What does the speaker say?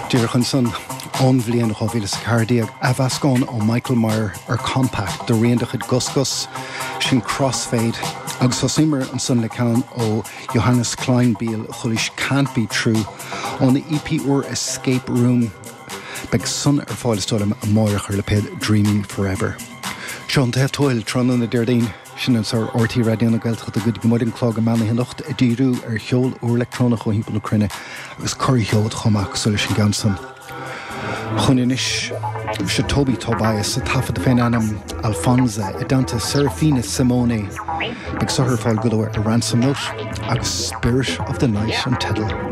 Dúrchan san onbhliain go bhílas cardiac a bhascán ó Michael Meyer compact do riondachid Gus sin crossfade agus simmer an san le can ó Johannes Kleinbiel chulis Can't Be True on the EP or Escape Room beg sun fáil stolam a máirechar le ped Dreaming Forever. Sean te toil tron an na Deirdín sin an sar RT radio na gailtach a good gomodin clog a manna hinocht a díru cheol ó electrónach ó hímpel na crunne agus choircheol chomach so sin gansan. Chuninis se Toby Tobias a tafad féin anam Alfonso a danta Serafina Simone beg sohar fáil godo a ransom note agus Spirit of the Night an Tiddle.